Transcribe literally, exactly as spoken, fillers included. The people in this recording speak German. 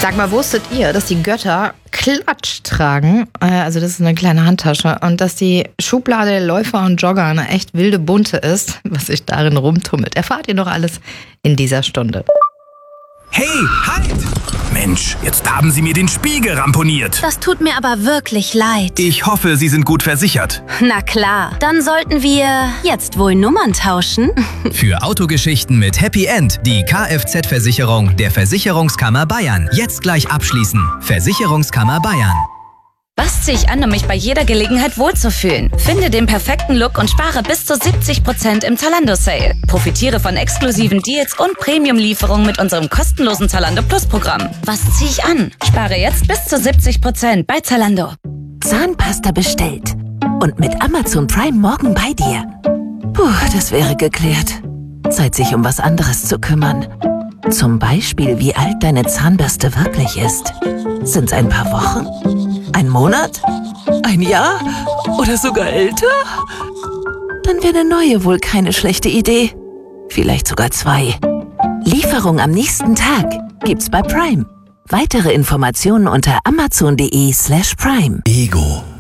Sag mal, wusstet ihr, dass die Götter Klatsch tragen? Also das ist eine kleine Handtasche. Und dass die Schublade der Läufer und Jogger eine echt wilde Bunte ist, was sich darin rumtummelt. Erfahrt ihr noch alles in dieser Stunde. Hey, halt! Mensch, jetzt haben Sie mir den Spiegel ramponiert. Das tut mir aber wirklich leid. Ich hoffe, Sie sind gut versichert. Na klar, dann sollten wir jetzt wohl Nummern tauschen. Für Autogeschichten mit Happy End die Kfz-Versicherung der Versicherungskammer Bayern. Jetzt gleich abschließen. Versicherungskammer Bayern. Was ziehe ich an, um mich bei jeder Gelegenheit wohlzufühlen? Finde den perfekten Look und spare bis zu siebzig Prozent im Zalando-Sale. Profitiere von exklusiven Deals und Premium-Lieferungen mit unserem kostenlosen Zalando Plus-Programm. Was ziehe ich an? Spare jetzt bis zu siebzig Prozent bei Zalando. Zahnpasta bestellt und mit Amazon Prime morgen bei dir. Puh, das wäre geklärt. Zeit, sich um was anderes zu kümmern. Zum Beispiel, wie alt deine Zahnbürste wirklich ist. Sind's ein paar Wochen? Ein Monat? Ein Jahr? Oder sogar älter? Dann wäre eine neue wohl keine schlechte Idee. Vielleicht sogar zwei. Lieferung am nächsten Tag gibt's bei Prime. Weitere Informationen unter amazon.de slash Prime. Ego.